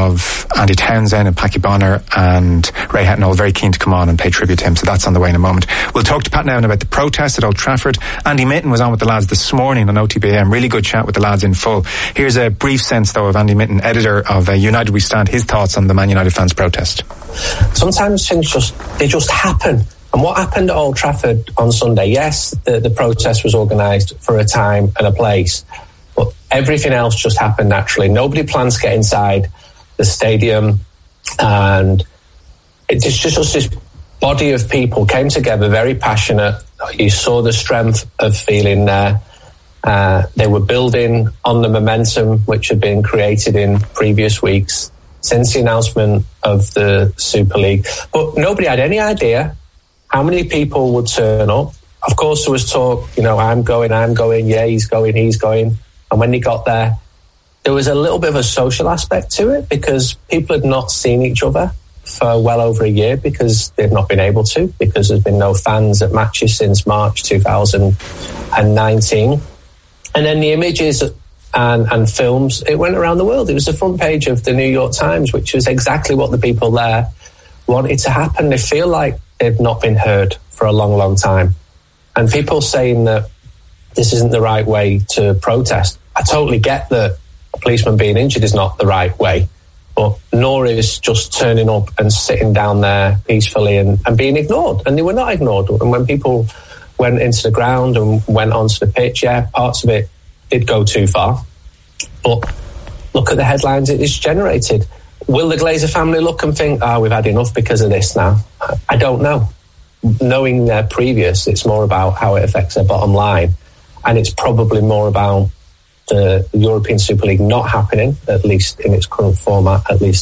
of Andy Townsend and Packy Bonner and Ray Hettenall, very keen to come on and pay tribute to him. So that's on the way in a moment. We'll talk to Pat Neven about the protest at Old Trafford. Andy Mitten was on with the lads this morning on O T B A M. Really good chat with the lads in full. Here's a brief sense, though, of Andy Mitten, editor of uh, United We Stand, his thoughts on the Man United fans' protest. Sometimes things just, they just happen. And what happened at Old Trafford on Sunday, yes, the, the protest was organised for a time and a place, but everything else just happened naturally. Nobody planned to get inside the stadium, and it just, just this body of people came together, very passionate. You saw the strength of feeling there. Uh, they were building on the momentum which had been created in previous weeks since the announcement of the Super League. But nobody had any idea how many people would turn up. Of course, there was talk, you know, I'm going, I'm going, yeah, he's going, he's going. And when he got there, there was a little bit of a social aspect to it because people had not seen each other for well over a year because they've not been able to, because there's been no fans at matches since March two thousand nineteen. And then the images and, and films, it went around the world. It was the front page of the New York Times, which was exactly what the people there wanted to happen. They feel like they've not been heard for a long, long time. And people saying that this isn't the right way to protest. I totally get that a policeman being injured is not the right way, but nor is just turning up and sitting down there peacefully and, and being ignored. And they were not ignored. And when people went into the ground and went onto the pitch, yeah, parts of it did go too far. But look at the headlines it is generated. Will the Glazer family look and think, oh, we've had enough because of this now? I don't know. Knowing their previous, it's more about how it affects their bottom line. And it's probably more about the European Super League not happening, at least in its current format, at least